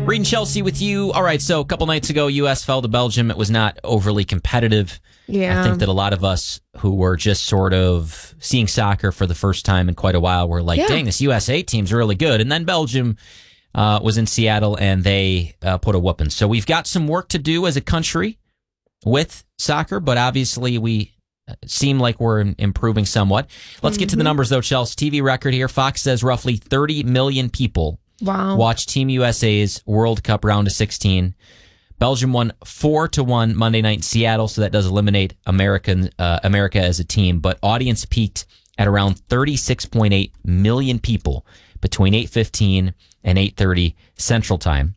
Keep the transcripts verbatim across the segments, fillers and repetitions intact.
Reading Chelsea with you. All right, so a couple nights ago, U S fell to Belgium. It was not overly competitive. Yeah. I think that a lot of us who were just sort of seeing soccer for the first time in quite a while were like, Yeah. dang, this U S A team's really good. And then Belgium uh, was in Seattle, and they uh, put a whooping. So we've got some work to do as a country with soccer, but obviously we seem like we're improving somewhat. Let's mm-hmm. get to the numbers, though, Chelsea. T V record here. Fox says roughly thirty million people wow. watched Team U S A's World Cup round of sixteen. Belgium won four to one Monday night in Seattle, so that does eliminate American uh, America as a team. But audience peaked at around thirty-six point eight million people between eight fifteen and eight thirty Central Time.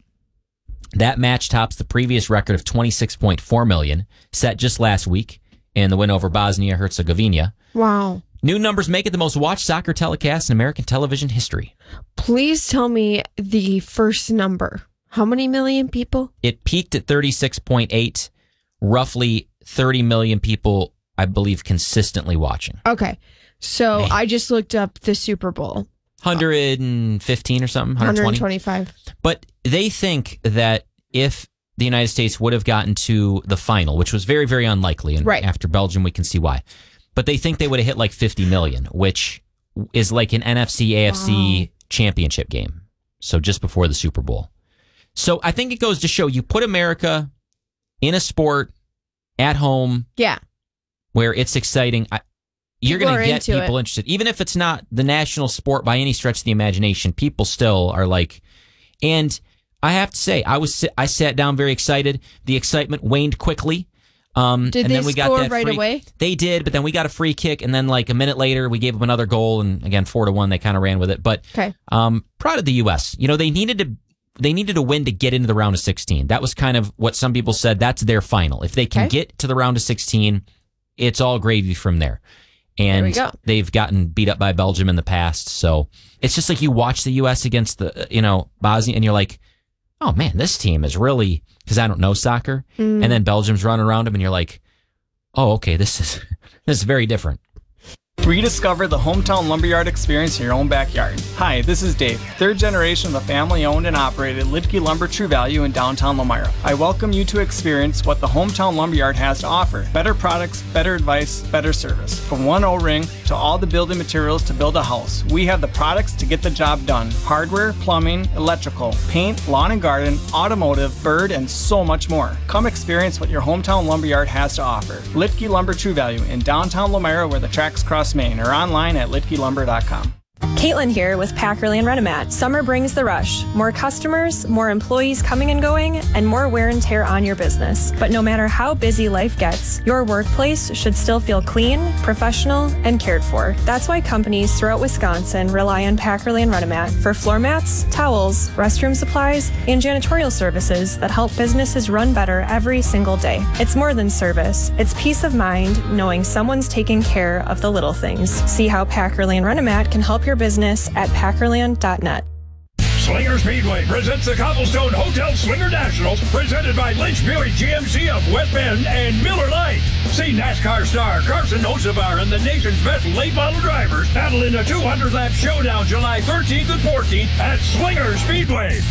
That match tops the previous record of twenty-six point four million, set just last week in the win over Bosnia-Herzegovina. Wow. New numbers make it the most watched soccer telecast in American television history. Please tell me the first number. How many million people? It peaked at thirty-six point eight, roughly thirty million people, I believe, consistently watching. Okay. So Man. I just looked up the Super Bowl. one hundred fifteen or something? one hundred twenty? one hundred twenty-five. But they think that if the United States would have gotten to the final, which was very, very unlikely, and right. after Belgium, we can see why. But they think they would have hit like fifty million, which is like an N F C, A F C wow. championship game. So just before the Super Bowl. So I think it goes to show you put America in a sport at home. Yeah. Where it's exciting. I, you're going to get people it. interested. Even if it's not the national sport by any stretch of the imagination, people still are like, and I have to say, I was I sat down very excited. The excitement waned quickly. Um, did and they then we score got that right free, away? They did, but then we got a free kick, and then like a minute later, we gave them another goal, and again, four to one, they kind of ran with it. But okay. um, proud of the U S. You know, they needed to they needed to win to get into the round of sixteen. That was kind of what some people said. That's their final. If they can okay. get to the round of sixteen, it's all gravy from there. And there they've gotten beat up by Belgium in the past, so it's just like you watch the U S against the you know Bosnia, and you're like, oh man, this team is really, because I don't know soccer, mm. and then Belgium's running around them, and you're like, oh, okay, this is this is very different. Rediscover the hometown lumberyard experience in your own backyard. Hi, this is Dave, third generation of the family-owned and operated Lidke Lumber True Value in downtown Lomira. I welcome you to experience what the hometown lumberyard has to offer. Better products, better advice, better service. From one O-ring to all the building materials to build a house, we have the products to get the job done. Hardware, plumbing, electrical, paint, lawn and garden, automotive, bird, and so much more. Come experience what your hometown lumberyard has to offer. Lidke Lumber True Value in downtown Lomira, where the tracks cross Maine, or online at lidke lumber dot com. Caitlin here with Packerly and Renomat. Summer brings the rush. More customers, more employees coming and going, and more wear and tear on your business. But no matter how busy life gets, your workplace should still feel clean, professional, and cared for. That's why companies throughout Wisconsin rely on Packerly and Renomat for floor mats, towels, restroom supplies, and janitorial services that help businesses run better every single day. It's more than service. It's peace of mind knowing someone's taking care of the little things. See how Packerly and Renomat can help your business at packerland dot net. Slinger Speedway presents the Cobblestone Hotel Slinger Nationals, presented by Lynch Buick G M C of West Bend and Miller Lite. See NASCAR star Carson Hocevar and the nation's best late model drivers battle in a two hundred lap showdown July thirteenth and fourteenth at Slinger Speedway.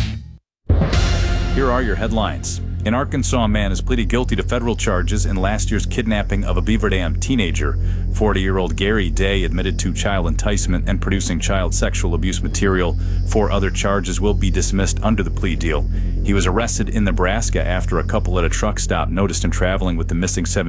Here are your headlines. An Arkansas man has pleaded guilty to federal charges in last year's kidnapping of a Beaver Dam teenager. forty-year-old Gary Day admitted to child enticement and producing child sexual abuse material. Four other charges will be dismissed under the plea deal. He was arrested in Nebraska after a couple at a truck stop noticed him traveling with the missing seven